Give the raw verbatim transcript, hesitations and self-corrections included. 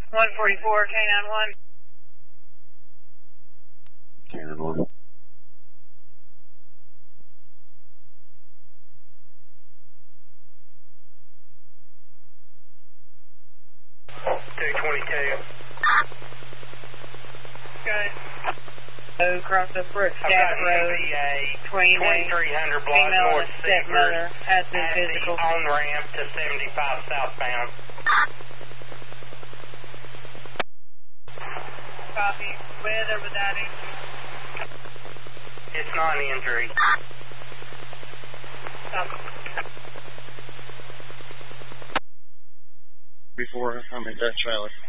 one forty-four, K nine one. K nine one. two twenty-two. Good. So across the Brook I've Scat got an Road, M V A between twenty-three hundred block female north and Seabird stepmother has been at physical. the on-ramp to seventy-five southbound. Copy. With or without injury? It's not an injury. Copy. Before I'm in that trailer.